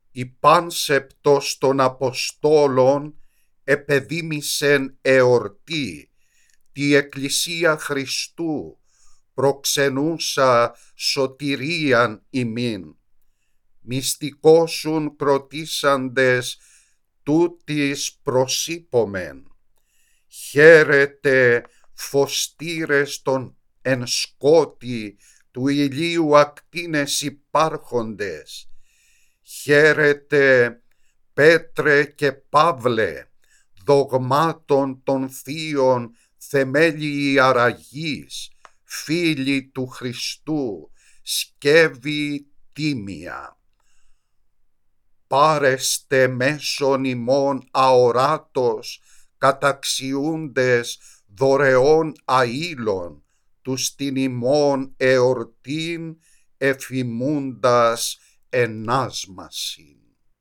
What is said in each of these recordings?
η πάνσεπτος των Αποστόλων επεδήμησεν εορτή, τη Εκκλησία Χριστού, προξενούσα σωτηρίαν ημίν. Μυστικόσουν κροτήσαντες τούτης προσήπομεν. Χαίρετε φωστήρες των εν σκότη του ηλίου ακτίνες υπάρχοντες. Χαίρετε Πέτρε και Παύλε, δογμάτων των θείων θεμέλιοι αραγής, φίλοι του Χριστού, σκεύη τίμια. Πάρεστε μέσον ημών αοράτος, καταξιούντες δωρεών αήλων, τους την ημών εορτήν εφημούντας ενάσμασιν.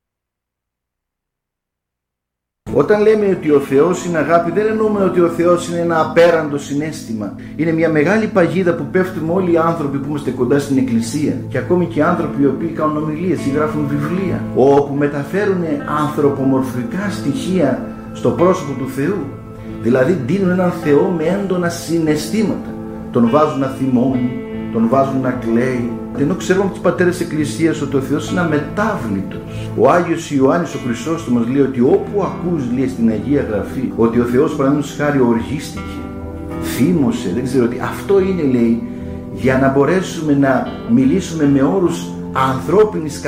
Όταν λέμε ότι ο Θεός είναι αγάπη, δεν εννοούμε ότι ο Θεός είναι ένα απέραντο συναίσθημα. Είναι μια μεγάλη παγίδα που πέφτουμε όλοι οι άνθρωποι που είμαστε κοντά στην Εκκλησία, και ακόμη και οι άνθρωποι οι οποίοι κάνουν ομιλίες ή γράφουν βιβλία, όπου μεταφέρουν ανθρωπομορφικά στοιχεία στο πρόσωπο του Θεού. Δηλαδή δίνουν έναν Θεό με έντονα συναισθήματα. Τον βάζουν να θυμώνει, τον βάζουν να κλαίει. Ενώ ξέρουμε από τους πατέρες της Εκκλησίας ότι ο Θεός είναι αμετάβλητος. Ο Άγιος Ιωάννης ο Χρυσόστομος λέει ότι όπου ακούς, λέει στην Αγία Γραφή, ότι ο Θεός παραδείγματος χάρη οργίστηκε, θύμωσε, δεν ξέρω τι, αυτό είναι, λέει, για να μπορέσουμε να μιλήσουμε με όρους ανθρώπινης